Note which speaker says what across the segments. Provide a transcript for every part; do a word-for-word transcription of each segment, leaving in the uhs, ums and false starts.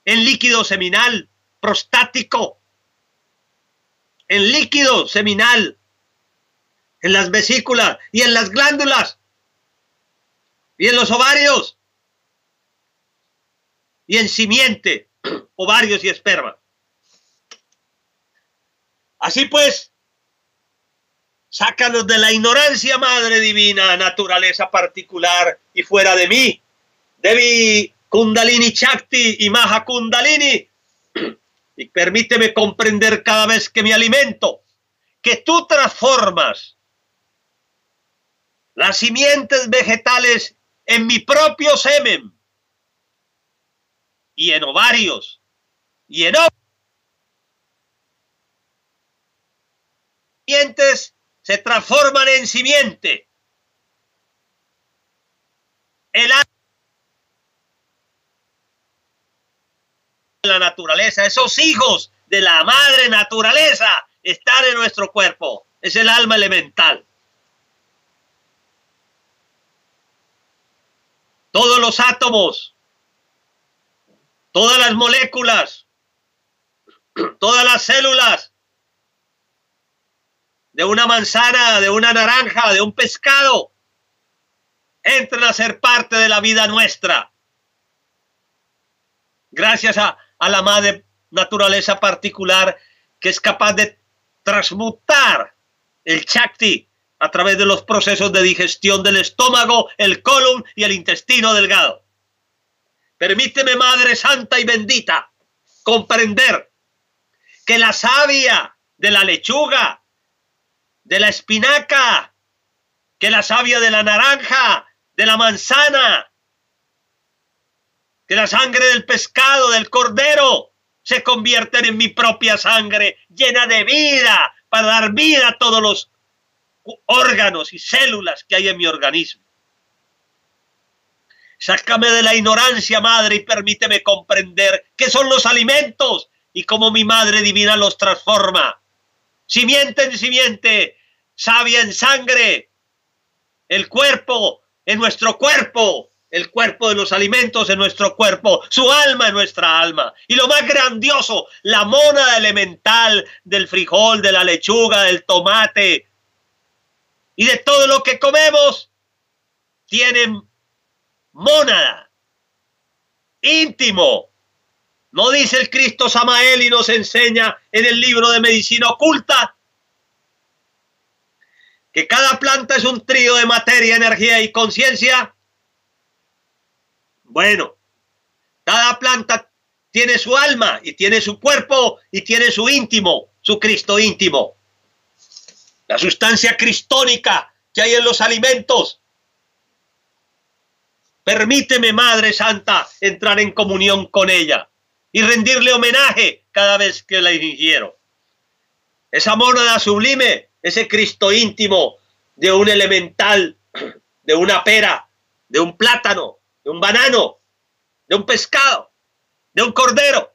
Speaker 1: en líquido seminal prostático, en líquido seminal, en las vesículas y en las glándulas y en los ovarios y en simiente, ovarios y esperma. Así pues, sácanos de la ignorancia, Madre Divina, naturaleza particular y fuera de mí, Devi Kundalini Shakti y Maha Kundalini, y permíteme comprender cada vez que me alimento que tú transformas las simientes vegetales en mi propio semen y en ovarios y en simientes se transforman en simiente. El la naturaleza, esos hijos de la madre naturaleza están en nuestro cuerpo. Es el alma elemental. Todos los átomos, todas las moléculas, todas las células de una manzana, de una naranja, de un pescado, entran a ser parte de la vida nuestra. Gracias a, a la madre naturaleza particular que es capaz de transmutar el Shakti a través de los procesos de digestión del estómago, el colon y el intestino delgado. Permíteme, Madre Santa y Bendita, comprender que la savia de la lechuga, de la espinaca, que la savia de la naranja, de la manzana, que la sangre del pescado, del cordero, se convierten en mi propia sangre, llena de vida, para dar vida a todos los órganos y células que hay en mi organismo. Sácame de la ignorancia, Madre, y permíteme comprender qué son los alimentos y cómo mi Madre Divina los transforma. Simiente en simiente, savia en sangre, el cuerpo en nuestro cuerpo, el cuerpo de los alimentos en nuestro cuerpo, su alma en nuestra alma. Y lo más grandioso, la mónada elemental del frijol, de la lechuga, del tomate y de todo lo que comemos, tienen mónada, íntimo. ¿No dice el Cristo Samael y nos enseña en el libro de Medicina Oculta que cada planta es un trío de materia, energía y conciencia? Bueno, cada planta tiene su alma y tiene su cuerpo y tiene su íntimo, su Cristo íntimo. La sustancia cristónica que hay en los alimentos. Permíteme, Madre Santa, entrar en comunión con ella y rendirle homenaje cada vez que la ingiero. Esa mónada sublime, ese Cristo íntimo de un elemental, de una pera, de un plátano, de un banano, de un pescado, de un cordero,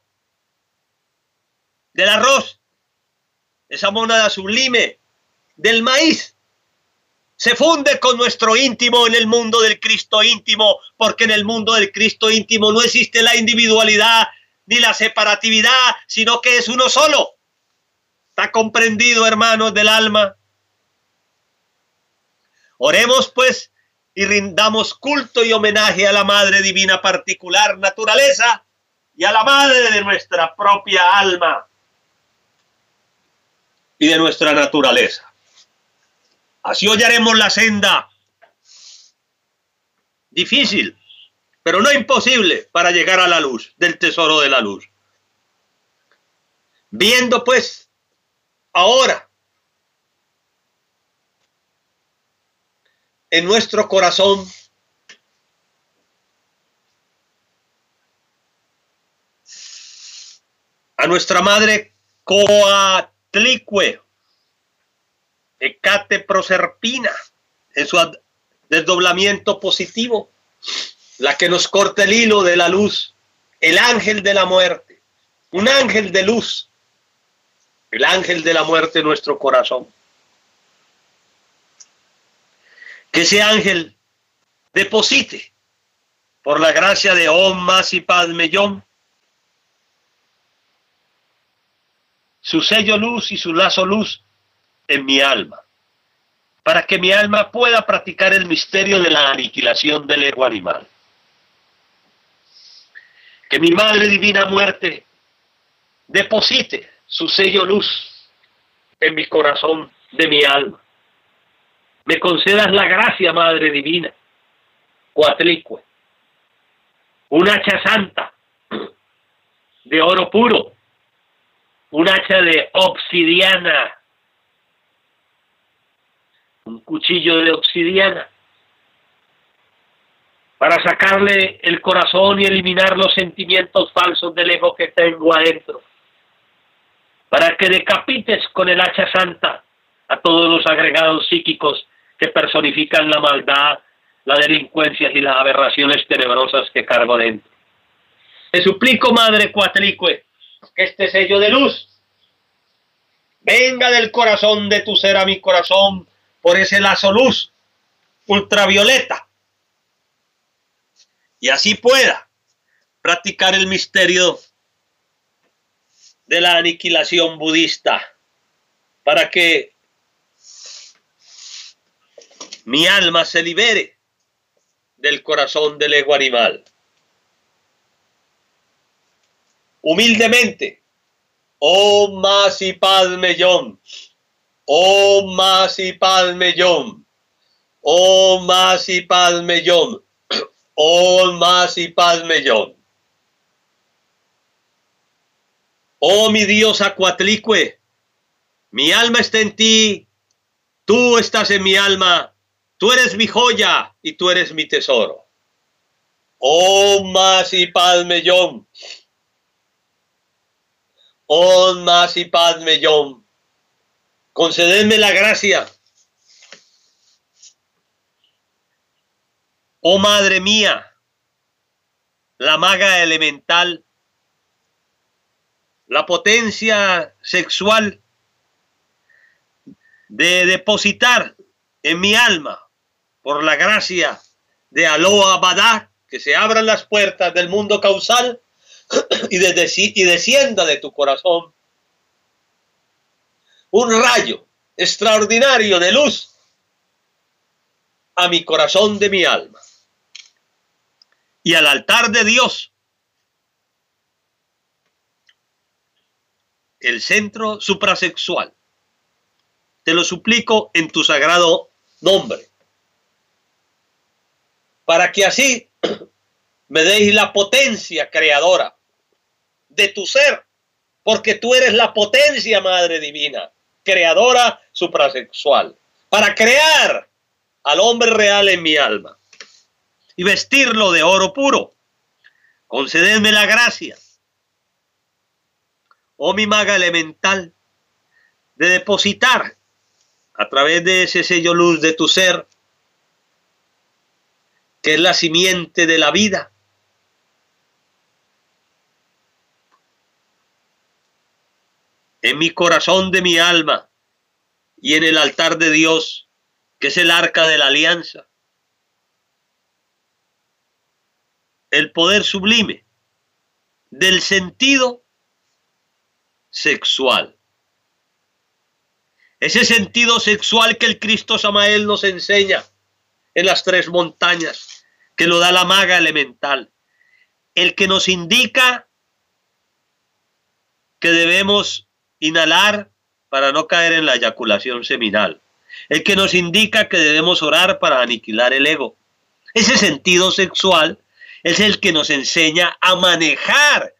Speaker 1: del arroz, esa mónada sublime del maíz, se funde con nuestro íntimo en el mundo del Cristo íntimo, porque en el mundo del Cristo íntimo no existe la individualidad ni la separatividad, sino que es uno solo. ¿Está comprendido, hermanos del alma? Oremos, pues, y rindamos culto y homenaje a la Madre Divina particular naturaleza y a la Madre de nuestra propia alma y de nuestra naturaleza. Así hollaremos la senda, difícil, pero no imposible, para llegar a la luz, del tesoro de la luz. Viendo, pues, ahora en nuestro corazón a nuestra Madre Coatlicue, Hecate Proserpina, en su desdoblamiento positivo, la que nos corta el hilo de la luz, el ángel de la muerte, un ángel de luz, el ángel de la muerte en nuestro corazón. Que ese ángel deposite, por la gracia de Om Masi Padme Hum, su sello luz y su lazo luz en mi alma, para que mi alma pueda practicar el misterio de la aniquilación del ego animal. Que mi Madre Divina Muerte deposite su sello luz en mi corazón de mi alma. Me concedas la gracia, Madre Divina, Coatlicue, un hacha santa de oro puro, un hacha de obsidiana, un cuchillo de obsidiana, para sacarle el corazón y eliminar los sentimientos falsos del ego que tengo adentro, para que decapites con el hacha santa a todos los agregados psíquicos que personifican la maldad, la delincuencia y las aberraciones tenebrosas que cargo dentro. Te suplico, Madre Coatlicue, que este sello de luz venga del corazón de tu ser a mi corazón por ese lazo luz ultravioleta, y así pueda practicar el misterio de la aniquilación budista, para que mi alma se libere del corazón del ego animal. Humildemente, Om Masi Padme Hum, Om Masi Padme Hum, Om Masi Padme Hum, Om Masi Padme Hum. Oh mi diosa Coatlicue, mi alma está en ti, tú estás en mi alma, tú eres mi joya y tú eres mi tesoro. Om Masi Padme Hum, Om Masi Padme Hum. Concededme la gracia, oh Madre mía, la maga elemental, la potencia sexual, de depositar en mi alma, por la gracia de Aloha Badá, que se abran las puertas del mundo causal y, de, y descienda de tu corazón un rayo extraordinario de luz a mi corazón de mi alma y al altar de Dios, el centro suprasexual. Te lo suplico en tu sagrado nombre, para que así me deis la potencia creadora de tu ser, porque tú eres la potencia, Madre Divina, creadora suprasexual, para crear al hombre real en mi alma y vestirlo de oro puro. Concededme la gracia, oh mi maga elemental, de depositar a través de ese sello luz de tu ser, que es la simiente de la vida, en mi corazón de mi alma y en el altar de Dios, que es el arca de la alianza, el poder sublime del sentido sexual. Ese sentido sexual que el Cristo Samael nos enseña en las tres montañas, que lo da la maga elemental, el que nos indica que debemos inhalar para no caer en la eyaculación seminal, el que nos indica que debemos orar para aniquilar el ego. Ese sentido sexual es el que nos enseña a manejar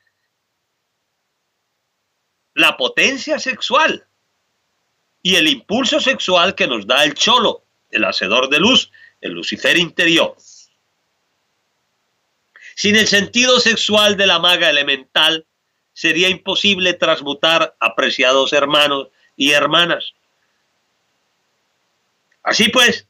Speaker 1: la potencia sexual y el impulso sexual que nos da el cholo, el hacedor de luz, el Lucifer interior. Sin el sentido sexual de la maga elemental, sería imposible transmutar apreciados hermanos y hermanas. Así pues,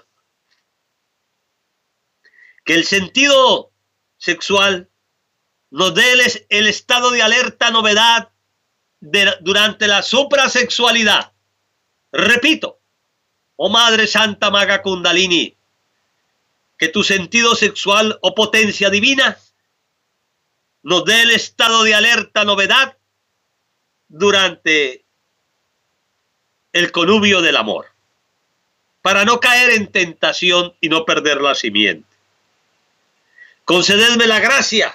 Speaker 1: que el sentido sexual nos dé el, el estado de alerta novedad de, durante la suprasexualidad. Repito, oh Madre Santa Maga Kundalini, que tu sentido sexual o potencia divina nos dé el estado de alerta novedad durante el connubio del amor, para no caer en tentación y no perder la simiente. Concededme la gracia,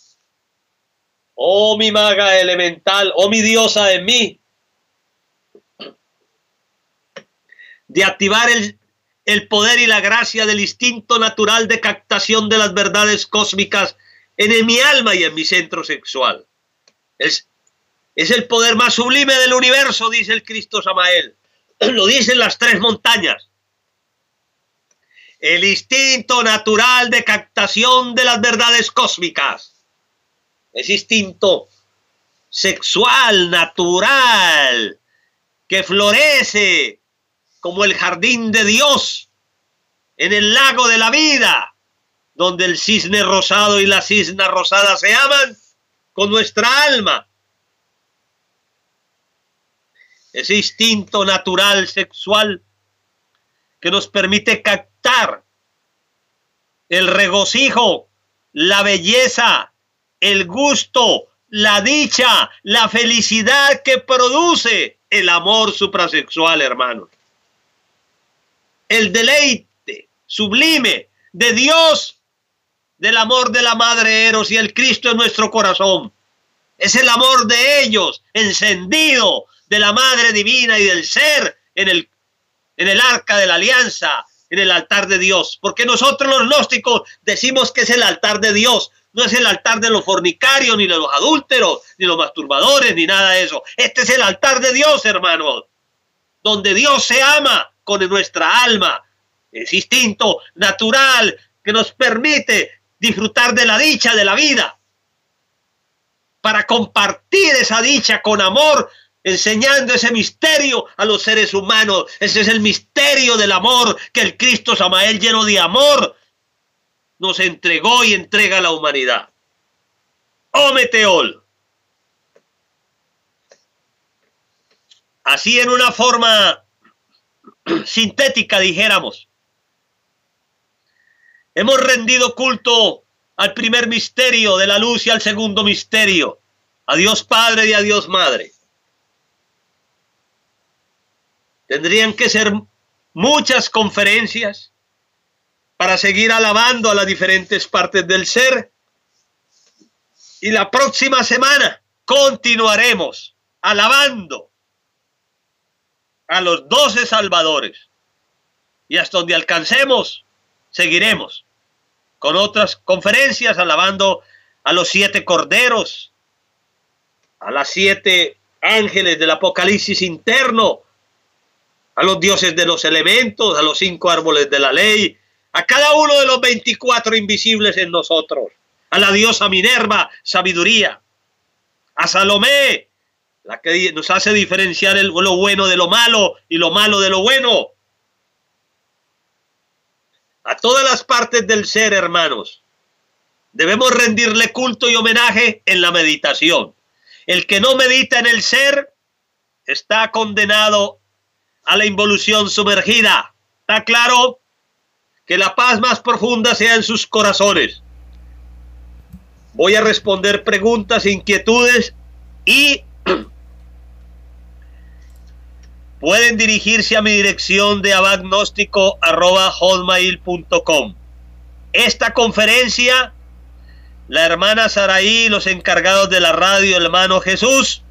Speaker 1: oh mi maga elemental, oh mi diosa en mí, de activar el, el poder y la gracia del instinto natural de captación de las verdades cósmicas en mi alma y en mi centro sexual. Es, es el poder más sublime del universo, dice el Cristo Samael. Lo dicen las tres montañas. El instinto natural de captación de las verdades cósmicas. Ese instinto sexual, natural, que florece como el jardín de Dios en el lago de la vida, donde el cisne rosado y la cisna rosada se aman con nuestra alma. Ese instinto natural sexual que nos permite captar el regocijo, la belleza, el gusto, la dicha, la felicidad que produce el amor suprasexual, hermanos. El deleite sublime de Dios, del amor de la Madre Eros y el Cristo en nuestro corazón. Es el amor de ellos, encendido, de la Madre Divina y del Ser en el, en el arca de la alianza, en el altar de Dios. Porque nosotros los gnósticos decimos que es el altar de Dios. No es el altar de los fornicarios, ni de los adúlteros, ni los masturbadores, ni nada de eso. Este es el altar de Dios, hermanos, donde Dios se ama con nuestra alma. Es instinto natural que nos permite disfrutar de la dicha de la vida, para compartir esa dicha con amor, enseñando ese misterio a los seres humanos. Ese es el misterio del amor que el Cristo Samael, lleno de amor, nos entregó y entrega a la humanidad. Oh Meteol. Así, en una forma sintética, dijéramos, hemos rendido culto al primer misterio de la luz y al segundo misterio, a Dios Padre y a Dios Madre. Tendrían que ser muchas conferencias para seguir alabando a las diferentes partes del ser. Y la próxima semana continuaremos alabando a los doce salvadores. Y hasta donde alcancemos, seguiremos con otras conferencias alabando a los siete corderos, a las siete ángeles del Apocalipsis interno, a los dioses de los elementos, a los cinco árboles de la ley, a cada uno de los veinticuatro invisibles en nosotros, a la diosa Minerva, sabiduría, a Salomé, la que nos hace diferenciar el, lo bueno de lo malo y lo malo de lo bueno, a todas las partes del ser, hermanos. Debemos rendirle culto y homenaje en la meditación. El que no medita en el ser está condenado a la involución sumergida. ¿Está claro? Que la paz más profunda sea en sus corazones. Voy a responder preguntas, inquietudes y pueden dirigirse a mi dirección de abagnóstico arroba hotmail punto com. Esta conferencia, la hermana Saraí, los encargados de la radio, el hermano Jesús,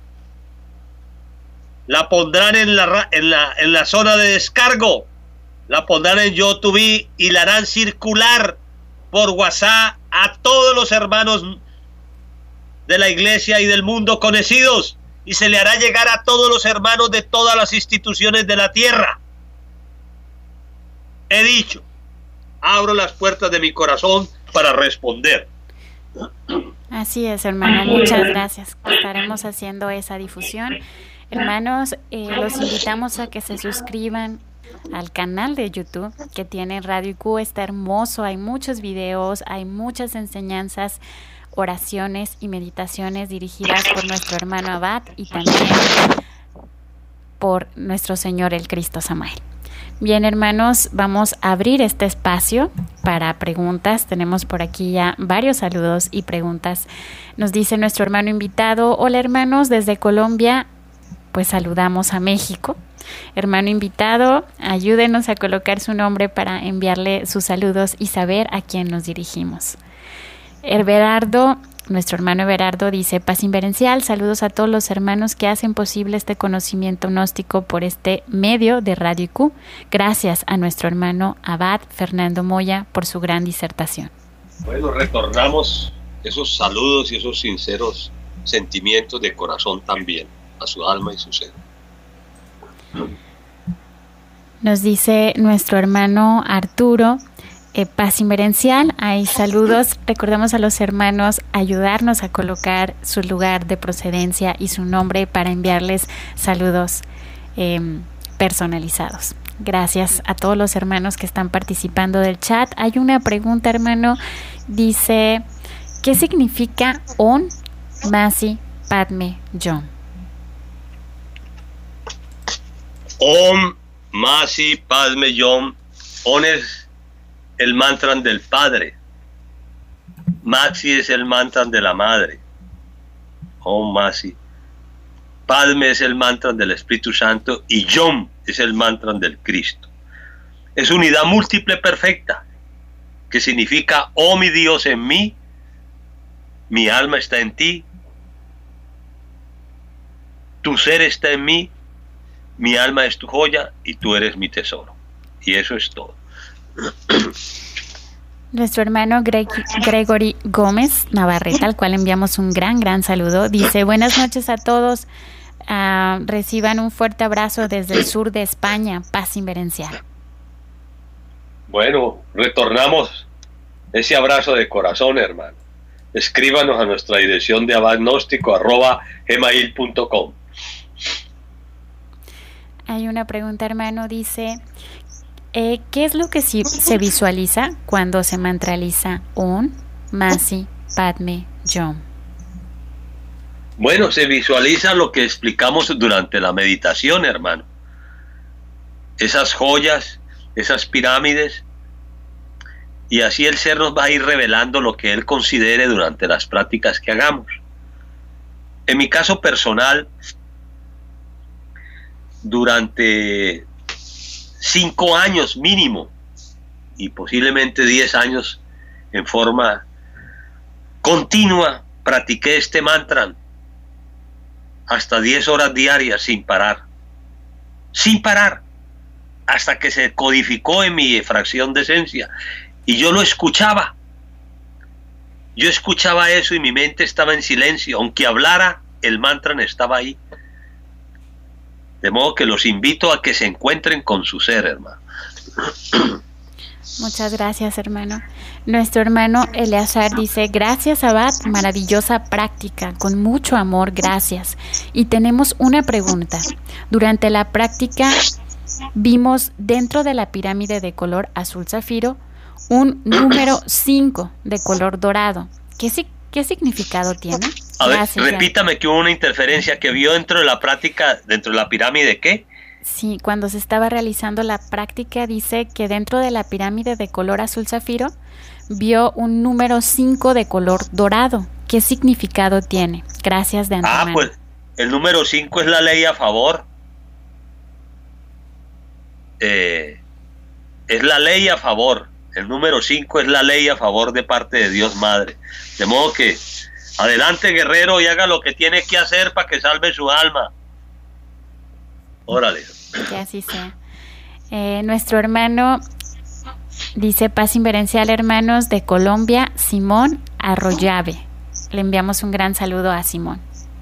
Speaker 1: la pondrán en la, en la, en la zona de descargo, la pondrán en YouTube y la harán circular por WhatsApp a todos los hermanos de la iglesia y del mundo conocidos, y se le hará llegar a todos los hermanos de todas las instituciones de la tierra. He dicho, abro las puertas de mi corazón para responder.
Speaker 2: Así es, hermano, muchas gracias. Estaremos haciendo esa difusión. Hermanos, eh, los invitamos a que se suscriban al canal de YouTube que tiene Radio I Q. Está hermoso, hay muchos videos, hay muchas enseñanzas, oraciones y meditaciones dirigidas por nuestro hermano Abad y también por nuestro Señor el Cristo Samael. Bien, hermanos, vamos a abrir este espacio para preguntas. Tenemos por aquí ya varios saludos y preguntas. Nos dice nuestro hermano invitado: hola hermanos, desde Colombia, pues saludamos a México. Hermano invitado, ayúdenos a colocar su nombre para enviarle sus saludos y saber a quién nos dirigimos. Everardo, nuestro hermano Everardo dice: paz inverencial, saludos a todos los hermanos que hacen posible este conocimiento gnóstico por este medio de Radio I Q. Gracias a nuestro hermano Abad Fernando Moya por su gran disertación.
Speaker 1: Bueno, retornamos esos saludos y esos sinceros sentimientos de corazón también a su alma y su ser.
Speaker 2: Nos dice nuestro hermano Arturo: Eh, paz inverencial, hay saludos. Recordamos a los hermanos ayudarnos a colocar su lugar de procedencia y su nombre para enviarles saludos eh, personalizados. Gracias a todos los hermanos que están participando del chat. Hay una pregunta, hermano. Dice: ¿qué significa Om Masi Padme Hum?
Speaker 1: Om Masi Padme Hum. Om es el mantra del Padre. Maxi es el mantra de la Madre. Om Masi. Padme es el mantra del Espíritu Santo y Yom es el mantra del Cristo. Es unidad múltiple perfecta, que significa: oh mi Dios en mí, mi alma está en ti, tu ser está en mí, mi alma es tu joya y tú eres mi tesoro. Y eso es todo.
Speaker 2: Nuestro hermano Greg, Gregory Gómez Navarrete, al cual enviamos un gran, gran saludo, dice: buenas noches a todos, uh, reciban un fuerte abrazo desde el sur de España, paz inverencial.
Speaker 1: Bueno, retornamos ese abrazo de corazón, hermano. Escríbanos a nuestra dirección de abagnóstico arroba gmail punto com.
Speaker 2: Hay una pregunta, hermano, dice: Eh, ¿qué es lo que si, se visualiza cuando se mantraliza Om Masi Padme Hum?
Speaker 1: Bueno, se visualiza lo que explicamos durante la meditación, hermano. Esas joyas, esas pirámides, y así el ser nos va a ir revelando lo que él considere durante las prácticas que hagamos. En mi caso personal, durante cinco años mínimo y posiblemente diez años en forma continua practiqué este mantra hasta diez horas diarias sin parar, sin parar, hasta que se codificó en mi fracción de esencia y yo lo escuchaba. Yo escuchaba eso y mi mente estaba en silencio, aunque hablara, el mantra estaba ahí. De modo que los invito a que se encuentren con su ser, hermano.
Speaker 2: Muchas gracias, hermano. Nuestro hermano Eleazar dice: gracias, Abad, maravillosa práctica, con mucho amor, gracias. Y tenemos una pregunta. Durante la práctica vimos dentro de la pirámide de color azul zafiro un número cinco de color dorado. ¿Qué, qué significado tiene?
Speaker 1: A ver, Gracias, repítame ya. Que hubo una interferencia que vio dentro de la práctica, dentro de la pirámide, ¿qué?
Speaker 2: Sí, cuando se estaba realizando la práctica dice que dentro de la pirámide de color azul zafiro vio un número cinco de color dorado. ¿Qué significado tiene? Gracias de antemano.
Speaker 1: Ah, pues el número cinco es la ley a favor. Eh, es la ley a favor. El número cinco es la ley a favor de parte de Dios Madre. De modo que adelante, guerrero, y haga lo que tiene que hacer para que salve su alma. Órale.
Speaker 2: Que así sea. Eh, nuestro hermano dice: paz inverencial, hermanos de Colombia, Simón Arroyave. Le enviamos un gran saludo a Simón.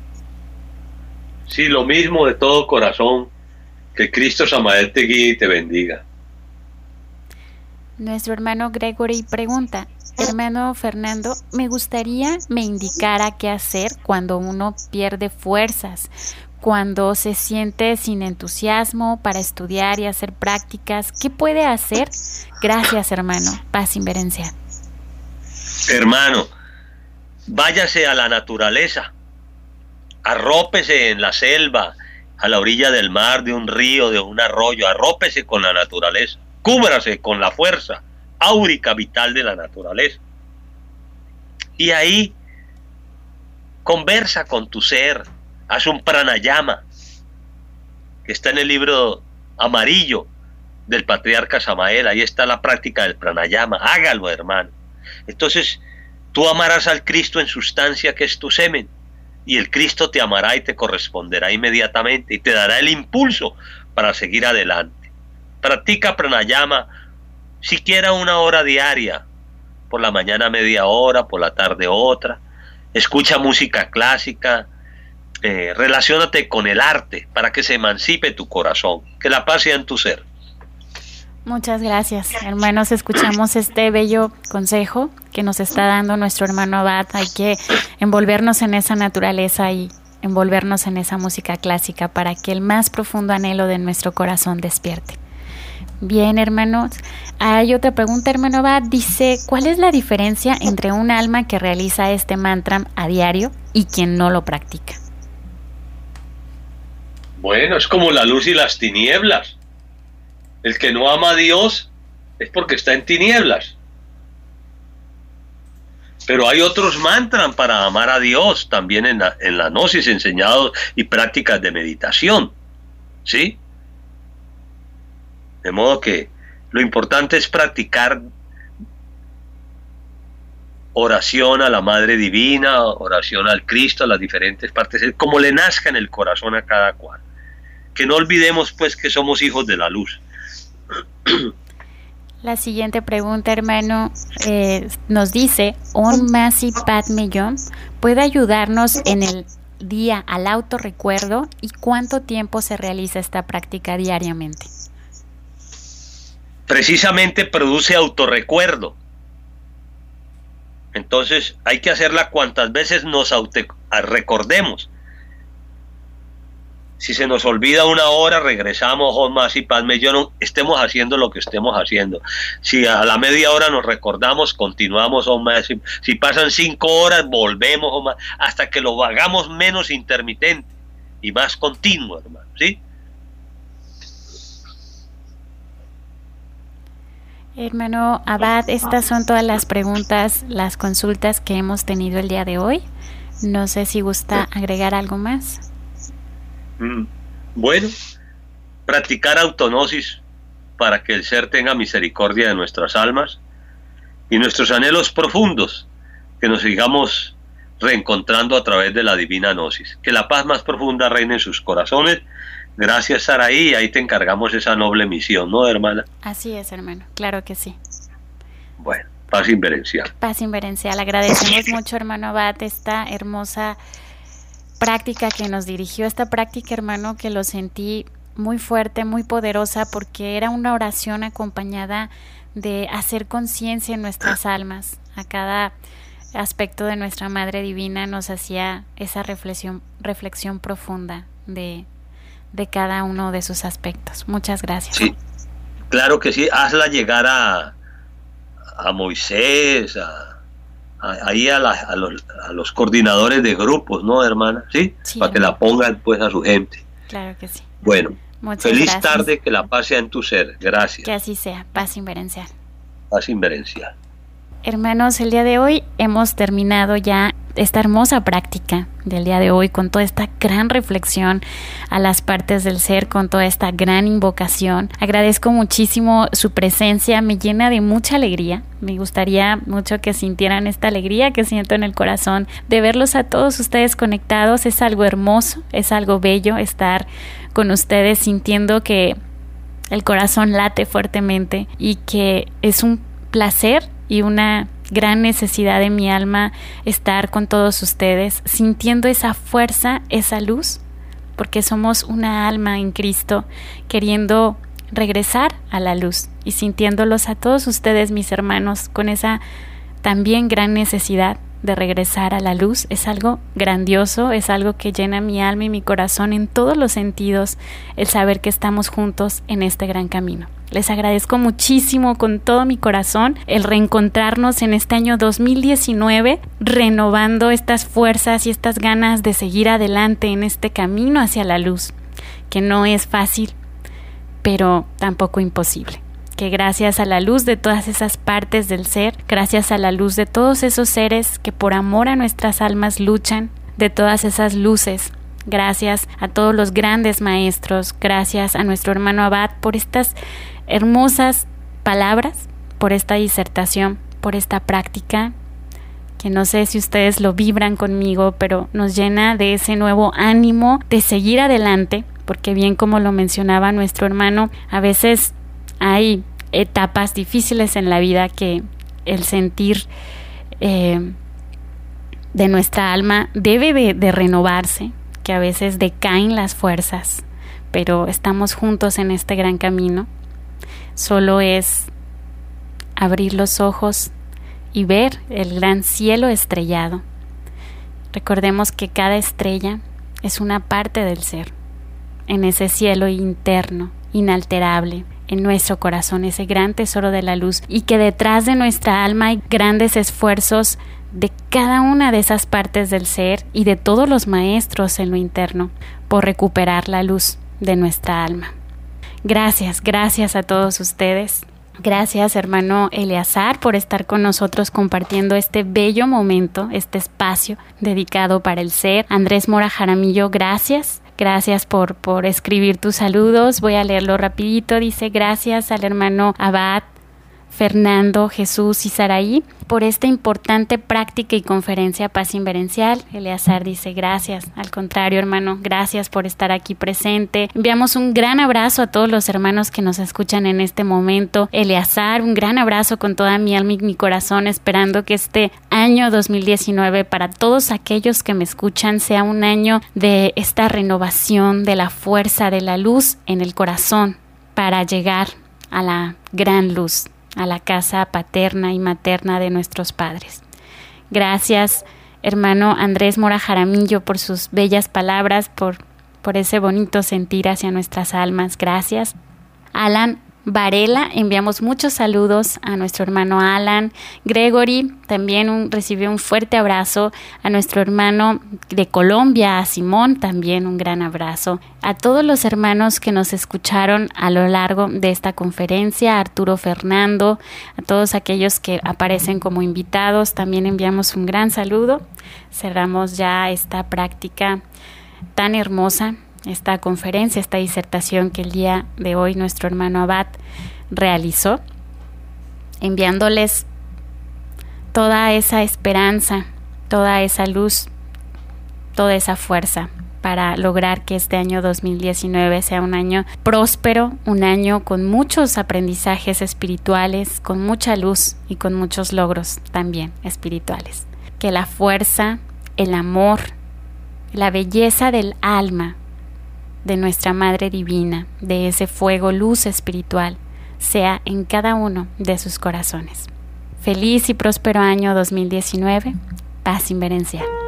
Speaker 1: Sí, lo mismo de todo corazón. Que Cristo Samael te guíe y te bendiga.
Speaker 2: Nuestro hermano Gregory pregunta: hermano Fernando, me gustaría me indicara qué hacer cuando uno pierde fuerzas, cuando se siente sin entusiasmo para estudiar y hacer prácticas. ¿Qué puede hacer? Gracias, hermano. Paz inverencial.
Speaker 1: Hermano, váyase a la naturaleza, arrópese en la selva, a la orilla del mar, de un río, de un arroyo, arrópese con la naturaleza, cúbrase con la fuerza áurica vital de la naturaleza. Y ahí conversa con tu ser, haz un pranayama, que está en el libro amarillo del patriarca Samael. Ahí está la práctica del pranayama, hágalo, hermano. Entonces tú amarás al Cristo en sustancia, que es tu semen, y el Cristo te amará y te corresponderá inmediatamente y te dará el impulso para seguir adelante. Practica pranayama siquiera una hora diaria, por la mañana media hora, por la tarde otra. Escucha música clásica, eh, relaciónate con el arte para que se emancipe tu corazón, que la paz sea en tu ser.
Speaker 2: Muchas gracias, hermanos. Escuchamos este bello consejo que nos está dando nuestro hermano Abad. Hay que envolvernos en esa naturaleza y envolvernos en esa música clásica para que el más profundo anhelo de nuestro corazón despierte. Bien, hermanos. Hay otra pregunta, hermano Abad. Dice, ¿cuál es la diferencia entre un alma que realiza este mantra a diario y quien no lo practica?
Speaker 1: Bueno, es como la luz y las tinieblas. El que no ama a Dios es porque está en tinieblas. Pero hay otros mantras para amar a Dios también en la, en la gnosis, enseñados y prácticas de meditación, ¿sí? De modo que lo importante es practicar oración a la Madre Divina, oración al Cristo, a las diferentes partes, como le nazca en el corazón a cada cual. Que no olvidemos pues que somos hijos de la luz.
Speaker 2: La siguiente pregunta, hermano, eh, nos dice, Om Masi Padme Hum, ¿puede ayudarnos en el día al autorrecuerdo y cuánto tiempo se realiza esta práctica diariamente?
Speaker 1: Precisamente produce autorrecuerdo. Entonces hay que hacerla cuantas veces nos auto recordemos. Si se nos olvida una hora, regresamos, Om Masi Padme Hum, estemos haciendo lo que estemos haciendo. Si a la media hora nos recordamos, continuamos, Om Masi. Si pasan cinco horas, volvemos, Om Masi, hasta que lo hagamos menos intermitente y más continuo, hermano, ¿sí?
Speaker 2: Hermano Abad, estas son todas las preguntas, las consultas que hemos tenido el día de hoy. No sé si gusta agregar algo más.
Speaker 1: Bueno, practicar autognosis para que el ser tenga misericordia de nuestras almas y nuestros anhelos profundos, que nos sigamos reencontrando a través de la divina gnosis. Que la paz más profunda reine en sus corazones. Gracias, Saraí, y ahí te encargamos esa noble misión, ¿no, hermana?
Speaker 2: Así es, hermano, claro que sí.
Speaker 1: Bueno, paz inverencial.
Speaker 2: Paz inverencial. Agradecemos mucho, hermano Abad, esta hermosa práctica que nos dirigió, esta práctica, hermano, que lo sentí muy fuerte, muy poderosa, porque era una oración acompañada de hacer conciencia en nuestras almas. A cada aspecto de nuestra Madre Divina nos hacía esa reflexión, reflexión profunda de, de cada uno de sus aspectos. Muchas gracias.
Speaker 1: Sí, claro que sí, hazla llegar a, a Moisés, a ahí a, la, a, los, a los coordinadores de grupos, ¿no, hermana? ¿Sí? Sí, para que la pongan pues a su gente.
Speaker 2: Claro que sí.
Speaker 1: Bueno,
Speaker 2: muchas
Speaker 1: feliz
Speaker 2: gracias.
Speaker 1: Tarde, que la paz sea en tu ser. Gracias.
Speaker 2: Que así sea, paz inverencial.
Speaker 1: Paz inverencial.
Speaker 2: Hermanos, el día de hoy hemos terminado ya esta hermosa práctica del día de hoy con toda esta gran reflexión a las partes del ser, con toda esta gran invocación. Agradezco muchísimo su presencia, me llena de mucha alegría. Me gustaría mucho que sintieran esta alegría que siento en el corazón de verlos a todos ustedes conectados. Es algo hermoso, es algo bello estar con ustedes sintiendo que el corazón late fuertemente y que es un placer y una gran necesidad de mi alma estar con todos ustedes, sintiendo esa fuerza, esa luz, porque somos una alma en Cristo, queriendo regresar a la luz y sintiéndolos a todos ustedes, mis hermanos, con esa también gran necesidad de regresar a la luz. Es algo grandioso, es algo que llena mi alma y mi corazón en todos los sentidos, el saber que estamos juntos en este gran camino. Les agradezco muchísimo con todo mi corazón el reencontrarnos en este año dos mil diecinueve, renovando estas fuerzas y estas ganas de seguir adelante en este camino hacia la luz. que no es fácil, pero tampoco imposible. Que gracias a la luz de todas esas partes del ser, gracias a la luz de todos esos seres que por amor a nuestras almas luchan, de todas esas luces, gracias a todos los grandes maestros, gracias a nuestro hermano Abad por estas hermosas palabras, por esta disertación, por esta práctica, que no sé si ustedes lo vibran conmigo, pero nos llena de ese nuevo ánimo de seguir adelante, porque bien como lo mencionaba nuestro hermano, a veces hay etapas difíciles en la vida que el sentir eh, de nuestra alma debe de, de renovarse, que a veces decaen las fuerzas, pero estamos juntos en este gran camino. Solo es abrir los ojos y ver el gran cielo estrellado. Recordemos que cada estrella es una parte del ser, en ese cielo interno, inalterable, en nuestro corazón, ese gran tesoro de la luz, y que detrás de nuestra alma hay grandes esfuerzos de cada una de esas partes del ser y de todos los maestros en lo interno por recuperar la luz de nuestra alma. Gracias, gracias a todos ustedes. Gracias, hermano Eleazar, por estar con nosotros compartiendo este bello momento, este espacio dedicado para el ser. Andrés Mora Jaramillo, gracias. Gracias por, por escribir tus saludos. Voy a leerlo rapidito. Dice, gracias al hermano Abad, Fernando, Jesús y Saraí por esta importante práctica y conferencia Paz Inverencial. Eleazar dice, gracias. Al contrario, hermano, gracias por estar aquí presente. Enviamos un gran abrazo a todos los hermanos que nos escuchan en este momento. Eleazar, un gran abrazo con toda mi alma y mi corazón, esperando que este año dos mil diecinueve para todos aquellos que me escuchan sea un año de esta renovación, de la fuerza, de la luz en el corazón para llegar a la gran luz, a la casa paterna y materna de nuestros padres. Gracias, hermano Andrés Mora Jaramillo, por sus bellas palabras, por, por ese bonito sentir hacia nuestras almas. Gracias. Alan Varela, enviamos muchos saludos a nuestro hermano Alan. Gregory también un, recibió un fuerte abrazo. A nuestro hermano de Colombia, a Simón, también un gran abrazo. A todos los hermanos que nos escucharon a lo largo de esta conferencia, a Arturo Fernando, a todos aquellos que aparecen como invitados, también enviamos un gran saludo. Cerramos ya esta práctica tan hermosa, esta conferencia, esta disertación que el día de hoy nuestro hermano Abad realizó, enviándoles toda esa esperanza, toda esa luz, toda esa fuerza para lograr que este año dos mil diecinueve sea un año próspero, un año con muchos aprendizajes espirituales, con mucha luz y con muchos logros también espirituales. Que la fuerza, el amor, la belleza del alma de nuestra Madre Divina, de ese fuego luz espiritual, sea en cada uno de sus corazones. Feliz y próspero año dos mil diecinueve, Paz Inverencial.